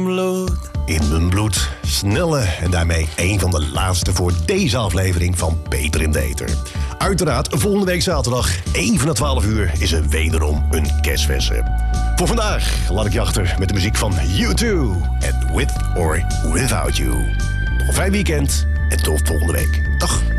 In mijn bloed. Snelle en daarmee een van de laatste voor deze aflevering van Peter in de Eter. Uiteraard, volgende week zaterdag, 1 van de 12 uur, is er wederom een kerstverse. Voor vandaag laat ik je achter met de muziek van U2 en With or Without You. Nog een fijn weekend en tot volgende week. Dag.